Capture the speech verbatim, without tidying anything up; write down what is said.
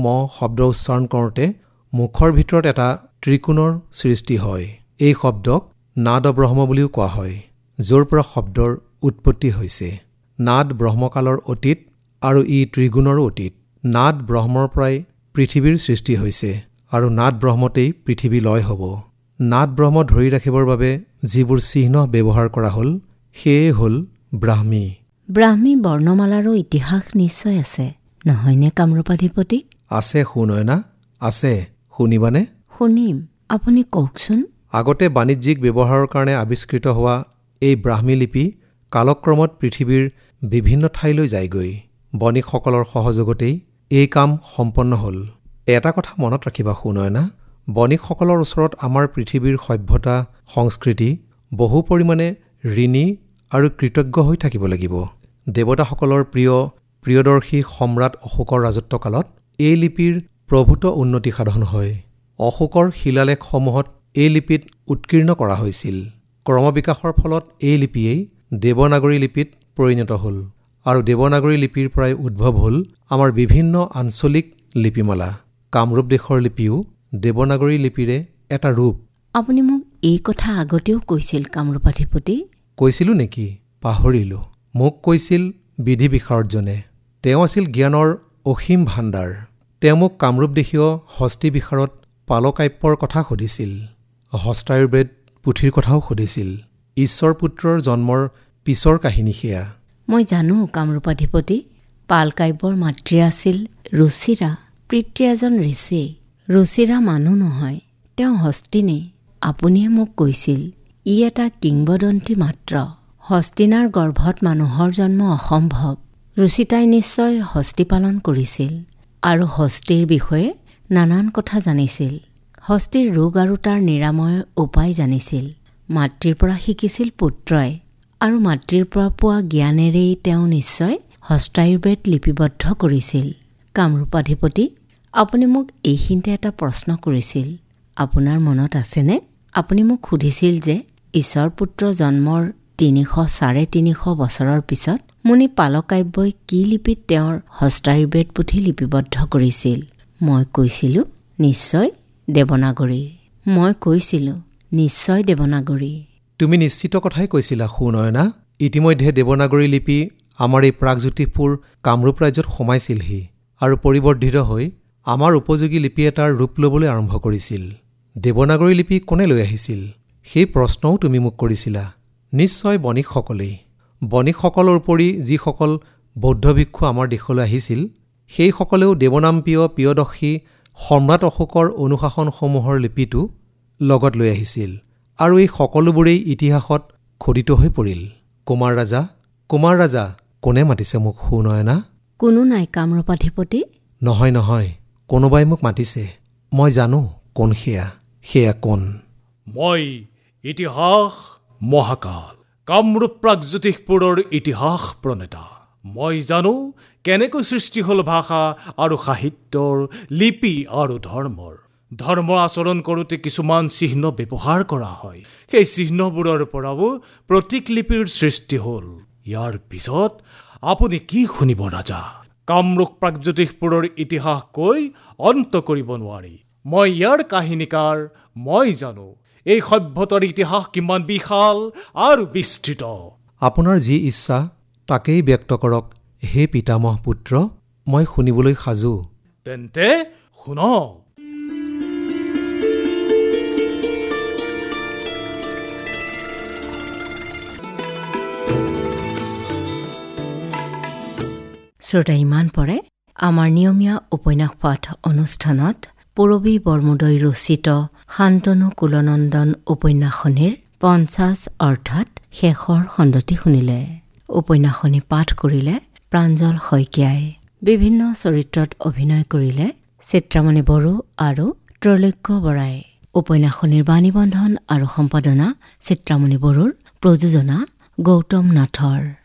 ম শব্দ উচ্চাৰণ কৰোঁতে মুখৰ ভিতৰত এটা ত্ৰিকোণৰ সৃষ্টি হয়। এই শব্দক নাদ ব্ৰহ্ম বুলিও কোৱা হয়, য'ৰ পৰা শব্দৰ উৎপত্তি হৈছে। নাদ ব্ৰহ্মকালৰ অতীত আৰু ই ত্ৰিগুণৰো অতীত। নাদ ব্ৰহ্মৰ পৰাই পৃথিৱীৰ সৃষ্টি হৈছে আৰু নাদ ব্ৰহ্মতেই পৃথিৱী লয় হ'ব। নাদ ব্ৰহ্ম ধৰি ৰাখিবৰ বাবে যিবোৰ চিহ্ন ব্যৱহাৰ কৰা হ'ল সেয়ে হ'ল ব্ৰাহ্মী। ব্ৰাহ্মী বৰ্ণমালাৰো ইতিহাস নিশ্চয় আছে, নহয়নে কামৰূপাধিপতি? আছে সুনয়না, আছে। শুনিবানে? শুনিম, আপুনি কওকচোন। আগতে বাণিজ্যিক ব্যৱহাৰৰ কাৰণে আৱিষ্কৃত হোৱা এই ব্ৰাহ্মী লিপি কালক্ৰমত পৃথিৱীৰ বিভিন্ন ঠাইলৈ যায়গৈ। বণিকসকলৰ সহযোগতেই এই কাম সম্পন্ন হ'ল। এটা কথা মনত ৰাখিবা সুনয়না, বণিকসকলৰ ওচৰত আমাৰ পৃথিৱীৰ সভ্যতা সংস্কৃতি বহু পৰিমাণে ঋণী আৰু কৃতজ্ঞ হৈ থাকিব লাগিব। দেৱতাসকলৰ প্ৰিয় প্ৰিয়দৰ্শী সম্ৰাট অশোকৰ ৰাজত্বকালত এই লিপিৰ প্ৰভূত উন্নতি সাধন হয়। অশোকৰ শিলালেখসমূহত এই লিপিত উৎকীৰ্ণ কৰা হৈছিল। ক্ৰমবিকাশৰ ফলত এই লিপিয়েই দেৱনাগৰী লিপিত পৰিণত হ'ল আৰু দেৱনাগৰী লিপিৰ পৰাই উদ্ভৱ হ'ল আমাৰ বিভিন্ন আঞ্চলিক লিপিমালা। কামৰূপ দেশৰ লিপিও দেৱনাগৰী লিপিৰে এটা ৰূপ। আপুনি মোক এই কথা আগতেও কৈছিল কামৰূপাধিপতি। কৈছিলোঁ নেকি? পাহৰিলোঁ। মোক কৈছিল বিধি বিশাৰদজনে। তেওঁ আছিল জ্ঞানৰ অসীম ভাণ্ডাৰ। তেওঁ মোক কামৰূপদেশীয় হস্তী বিশাৰত পালকাব্যৰ কথা সুধিছিল, হস্তায়ুৰ্বেদ পুথিৰ কথাও সুধিছিল। ঈশ্বৰ পুত্ৰৰ জন্মৰ পিছৰ কাহিনী সেয়া। মই জানো কামৰূপাধিপতি, পালকাব্যৰ মাতৃ আছিল ৰুচিৰা। পিতৃ এজন ঋষি। ৰুচিৰা মানুহ নহয়, তেওঁ হস্তিনী। আপুনিয়ে মোক কৈছিল ই এটা কিংবদন্তী মাত্ৰ। হস্তিনাৰ গৰ্ভত মানুহৰ জন্ম অসম্ভৱ। ৰুচিতাই নিশ্চয় হস্তি পালন কৰিছিল আৰু হস্তিৰ বিষয়ে নানান কথা জানিছিল। হস্তিৰ ৰোগ আৰু তাৰ নিৰাময়ৰ উপায় জানিছিল। মাতৃৰ পৰা শিকিছিল পুত্ৰই আৰু মাতৃৰ পৰা পোৱা জ্ঞানেৰেই তেওঁ নিশ্চয় হস্তায়ুৰ্বেদ লিপিবদ্ধ কৰিছিল। কামৰূপাধিপতি, আপুনি মোক এইখিনিতে এটা প্ৰশ্ন কৰিছিল, আপোনাৰ মনত আছেনে? আপুনি মোক সুধিছিল যে ঈশ্বৰ পুত্ৰ জন্মৰ তিনিশ চাৰে তিনিশ বছৰৰ পিছত মুনি পালকাব্যই কি লিপিত তেওঁৰ হস্তায়ুৰ্বেদ পুথি লিপিবদ্ধ কৰিছিল? মই কৈছিলোঁ নিশ্চয় দেৱনাগৰী। মই কৈছিলোঁ নিশ্চয় দেৱনাগৰী। তুমি নিশ্চিত কথাই কৈছিলা সুনয়না। ইতিমধ্যে দেৱনাগৰী লিপি আমাৰ এই প্ৰাগজ্যোতিষপুৰ কামৰূপ ৰাজ্যত সোমাইছিলহি আৰু পৰিবৰ্ধিত হৈ আমাৰ উপযোগী লিপি এটাৰ ৰূপ ল'বলৈ আৰম্ভ কৰিছিল। দেৱনাগৰী লিপি কোনে লৈ আহিছিল? সেই প্ৰশ্নও তুমি মোক কৰিছিলা। নিশ্চয় বণিকসকলেই। বণিকসকলৰ উপৰি যিসকল বৌদ্ধ ভিক্ষু আমাৰ দেশলৈ আহিছিল সেইসকলেও দেৱনামপ্ৰিয় প্ৰিয়দৰ্শী সম্ৰাট অশোকৰ অনুশাসনসমূহৰ লিপিটো লগত লৈ আহিছিল আৰু এই সকলোবোৰেই ইতিহাসত খোদিত হৈ পৰিল। কুমাৰ ৰাজা, কুমাৰ ৰাজা, কোনে মাতিছে মোক সুনয়না? কোনো নাই কামৰূপাধিপতি। নহয় নহয়, কোনোবাই মোক মাতিছে। মই জানো কোন সেয়া। সেয়া কোন? মই ইতিহাস মহাকাল, কামৰূপ প্ৰাগজ্যোতিষপুৰৰ ইতিহাস প্ৰণেতা। মই জানো কেনেকৈ সৃষ্টি হ'ল ভাষা আৰু সাহিত্যৰ, লিপি আৰু ধৰ্মৰ। ধৰ্ম আচৰণ কৰোঁতে কিছুমান চিহ্ন ব্যৱহাৰ কৰা হয়। সেই চিহ্নবোৰৰ পৰাও প্ৰতীক লিপিৰ সৃষ্টি হ'ল। ইয়াৰ পিছত আপুনি কি শুনিব ৰাজা? কামৰূপ প্ৰাগজ্যোতিষপুৰৰ ইতিহাস কৈ অন্ত কৰিব নোৱাৰি। মই ইয়াৰ কাহিনীকাৰ। মই জানো এই সভ্যতাৰ ইতিহাস কিমান বিশাল আৰু বিস্তৃত। আপোনাৰ যি ইচ্ছা তাকেই ব্যক্ত কৰক হে পিতামহ পুত্ৰ, মই শুনিবলৈ সাজু। তেন্তে শুনক। শ্ৰোতা, ইমান পৰে আমাৰ নিয়মীয়া উপন্যাস পাঠ অনুষ্ঠানত পূৰবী বৰমুদৈ ৰচিত শান্তনু কুলনন্দন উপন্যাসনিৰ পঞ্চাছ অৰ্থাৎ শেষৰ খণ্ডটি শুনিলে। উপন্যাসনি পাঠ কৰিলে প্ৰাঞ্জল শইকীয়াই। বিভিন্ন চৰিত্ৰত অভিনয় কৰিলে চিত্ৰামণি বড়ো আৰু ত্ৰৈলোক্য বৰাই। উপন্যাসনিৰ বাণীবন্ধন আৰু সম্পাদনা চিত্ৰামণি বড়োৰ, প্ৰযোজনা গৌতম নাথৰ।